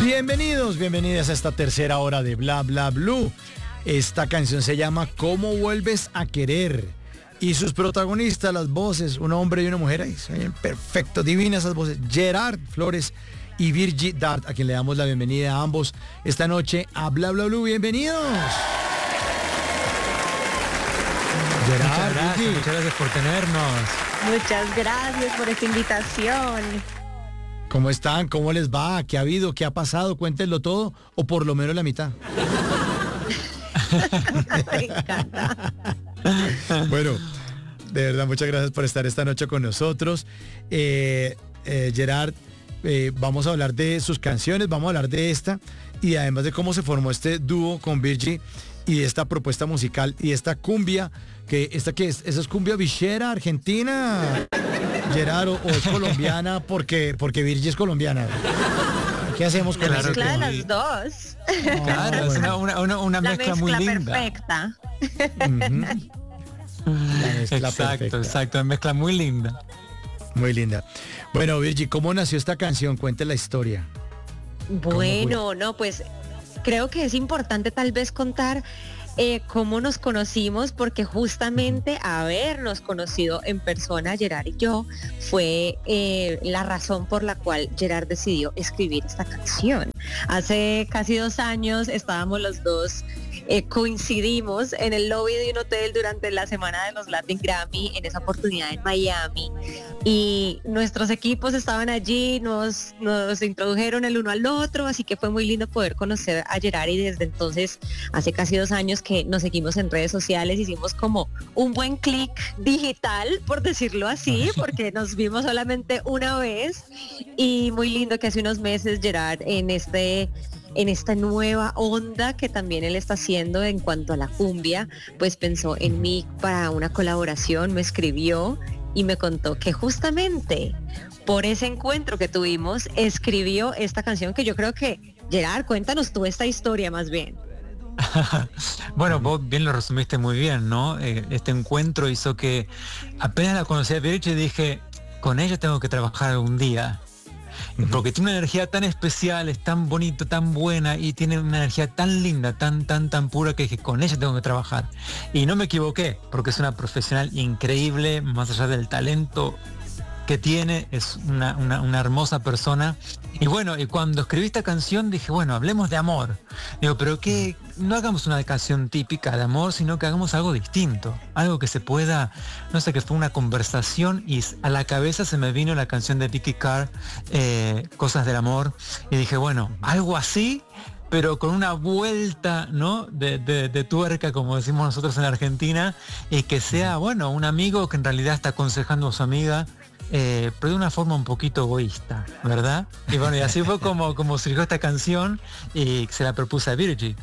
Bienvenidos, bienvenidas a esta tercera hora de Bla Bla Blue. Esta canción se llama ¿Cómo vuelves a querer? Y sus protagonistas, las voces, un hombre y una mujer, ahí se oyen perfecto, divinas esas voces, Gerard Flores y Virgie Dart, a quien le damos la bienvenida a ambos esta noche a Bla Bla Blue. Bienvenidos. Gerard, muchas gracias por tenernos. Muchas gracias por esta invitación. ¿Cómo están? ¿Cómo les va? ¿Qué ha habido? ¿Qué ha pasado? Cuéntenlo todo, o por lo menos la mitad. Me encanta. Bueno, de verdad, muchas gracias por estar esta noche con nosotros. Gerard, vamos a hablar de sus canciones, vamos a hablar de esta, y además de cómo se formó este dúo con Virgie y de esta propuesta musical y esta cumbia, ¿esa es cumbia villera, argentina? Gerard, o es colombiana porque Virgie es colombiana. ¿Qué hacemos con la ese mezcla de tema? las dos? Claro, es una mezcla muy linda. Perfecta. Exacto, una mezcla muy linda. Muy linda. Bueno, Virgie, ¿cómo nació esta canción? Cuente la historia. Bueno, no, pues creo que es importante tal vez contar cómo nos conocimos, porque justamente habernos conocido en persona, Gerard y yo, fue la razón por la cual Gerard decidió escribir esta canción. Hace casi 2 años estábamos los dos, coincidimos en el lobby de un hotel durante la semana de los Latin Grammy, en esa oportunidad en Miami, y nuestros equipos estaban allí, nos introdujeron el uno al otro, así que fue muy lindo poder conocer a Gerard, y desde entonces, hace casi 2 años que nos seguimos en redes sociales, hicimos como un buen clic digital, por decirlo así, porque nos vimos solamente una vez, y muy lindo que hace unos meses Gerard en esta nueva onda que también él está haciendo en cuanto a la cumbia, pues pensó en mí para una colaboración, me escribió y me contó que justamente por ese encuentro que tuvimos escribió esta canción, que yo creo que, Gerard, cuéntanos tú esta historia más bien. Bueno, vos bien lo resumiste muy bien, ¿no? Este encuentro hizo que apenas la conocí a Virgie dije, con ella tengo que trabajar algún día. Porque tiene una energía tan especial, es tan bonito, tan buena, y tiene una energía tan linda, tan pura, que dije, con ella tengo que trabajar. Y no me equivoqué, porque es una profesional increíble, más allá del talento que tiene, es una hermosa persona. Y bueno, y cuando escribí esta canción dije, bueno, hablemos de amor. Digo, pero que no hagamos una canción típica de amor, sino que hagamos algo distinto, algo que se pueda, no sé, que fue una conversación, y a la cabeza se me vino la canción de Vicky Carr, Cosas del Amor, y dije, bueno, algo así, pero con una vuelta, ¿no? de tuerca, como decimos nosotros en Argentina, y que sea, bueno, un amigo que en realidad está aconsejando a su amiga, pero de una forma un poquito egoísta, ¿verdad? Y bueno, y así fue como surgió esta canción, y se la propuse a Virgie.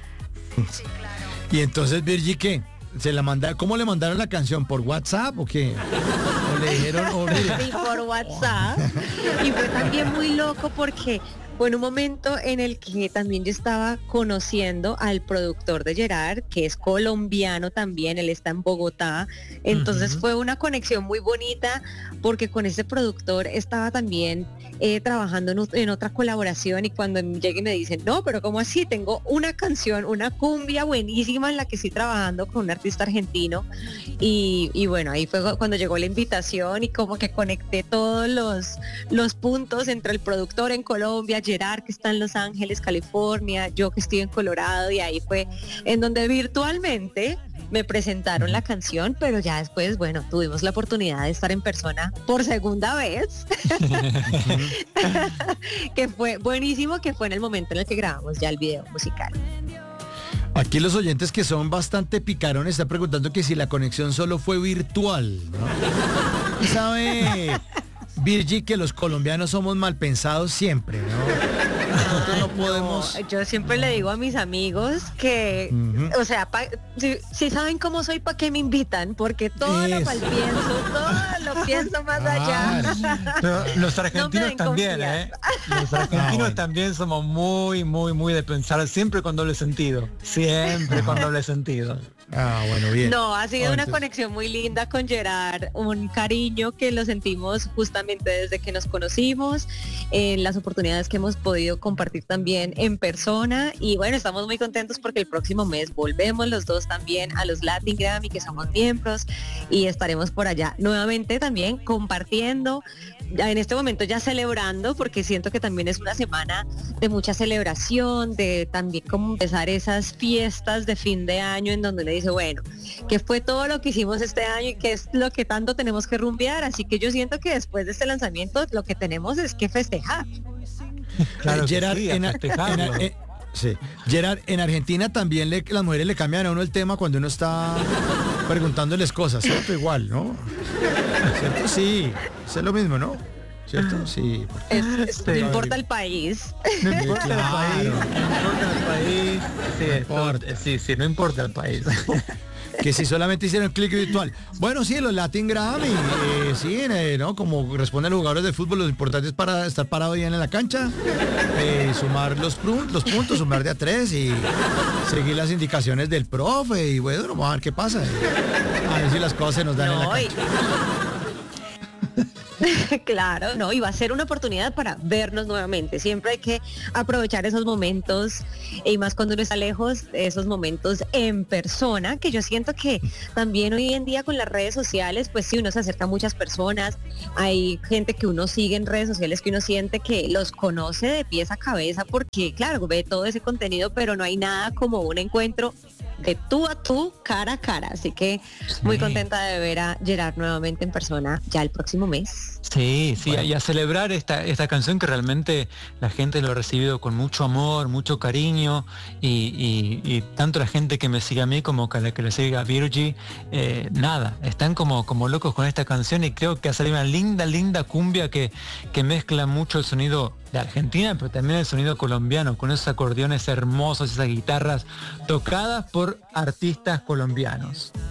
Y entonces, Virgie, ¿qué? ¿Cómo le mandaron la canción? ¿Por WhatsApp o qué? ¿O le dijeron? Sí, por WhatsApp. Y fue también muy loco porque fue en un momento en el que también yo estaba conociendo al productor de Gerard, que es colombiano también, él está en Bogotá. Entonces fue una conexión muy bonita, porque con ese productor estaba también trabajando en otra colaboración, y cuando llegué me dicen, no, pero ¿cómo así? Tengo una canción, una cumbia buenísima en la que estoy trabajando con un artista argentino, y bueno, ahí fue cuando llegó la invitación, y como que conecté todos los puntos entre el productor en Colombia, Gerard que está en Los Ángeles, California, yo que estoy en Colorado, y ahí fue en donde virtualmente me presentaron la canción, pero ya después, bueno, tuvimos la oportunidad de estar en persona por segunda vez, que fue buenísimo, que fue en el momento en el que grabamos ya el video musical. Aquí los oyentes, que son bastante picarones, están preguntando que si la conexión solo fue virtual, ¿no? ¿Sabe, Virgie, que los colombianos somos mal pensados siempre, ¿no? Nosotros no podemos. No, yo siempre le digo a mis amigos que, o sea, si saben cómo soy, ¿para qué me invitan? Porque todo lo pienso más allá. Pero los argentinos también, Los argentinos también somos muy de pensar siempre con doble sentido. Siempre con doble sentido. Bueno, bien. No, ha sido una Entonces, conexión muy linda con Gerard, un cariño que lo sentimos justamente desde que nos conocimos, en las oportunidades que hemos podido compartir también en persona y bueno, estamos muy contentos porque el próximo mes volvemos los dos también a los Latin Grammy, que somos miembros, y estaremos por allá nuevamente también compartiendo, en este momento ya celebrando, porque siento que también es una semana de mucha celebración, de también como empezar esas fiestas de fin de año en donde uno dice, bueno, ¿qué fue todo lo que hicimos este año y qué es lo que tanto tenemos que rumbear? Así que yo siento que después de este lanzamiento lo que tenemos es que festejar. Claro que Gerard, sí, a festejarlo. sí. Gerard, en Argentina también las mujeres le cambian a uno el tema cuando uno está preguntándoles cosas, ¿cierto? Igual, ¿no? ¿Cierto? Sí, es lo mismo, ¿no? ¿Cierto? Sí. No importa el país. No importa Claro. el país, no importa el país. Sí, No importa. sí, no importa el país. Que si solamente hicieron clic virtual. Bueno, sí, los Latin Grammy, sí, ¿no? Como responden los jugadores de fútbol, lo importante es para estar parado bien en la cancha, sumar los puntos, sumar de a 3 y seguir las indicaciones del profe y bueno, vamos a ver qué pasa. A ver si las cosas se nos dan en la No, cancha. Claro, no, y va a ser una oportunidad para vernos nuevamente. Siempre hay que aprovechar esos momentos, y más cuando uno está lejos, esos momentos en persona, que yo siento que también hoy en día con las redes sociales, pues sí, uno se acerca a muchas personas, hay gente que uno sigue en redes sociales que uno siente que los conoce de pies a cabeza, porque claro, ve todo ese contenido, pero no hay nada como un encuentro de tú a tú, cara a cara. Así que muy contenta de ver a Gerard nuevamente en persona ya el próximo mes. Sí, y a celebrar esta canción que realmente la gente lo ha recibido con mucho amor, mucho cariño y tanto la gente que me sigue a mí como que la que le sigue a Virgie, nada, están como locos con esta canción y creo que ha salido una linda cumbia que mezcla mucho el sonido de Argentina, pero también el sonido colombiano, con esos acordeones hermosos, esas guitarras tocadas por artistas colombianos.